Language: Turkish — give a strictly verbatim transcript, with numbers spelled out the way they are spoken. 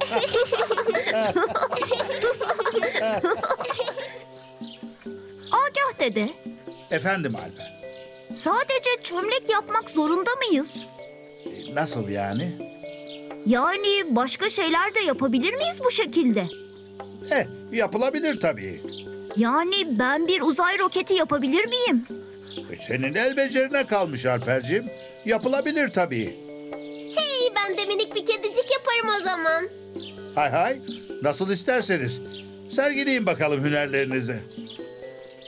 Agah dede, Efendim Alper. sadece çömlek yapmak zorunda mıyız? E, Nasıl yani? Yani başka şeyler de yapabilir miyiz bu şekilde? Eh, yapılabilir tabii. Yani ben bir uzay roketi yapabilir miyim? E, Senin el becerine kalmış Alperciğim. Yapılabilir tabii. İyi, ben de minik bir kedicik yaparım o zaman. Hay hay. Nasıl isterseniz. Sergileyin bakalım hünerlerinizi.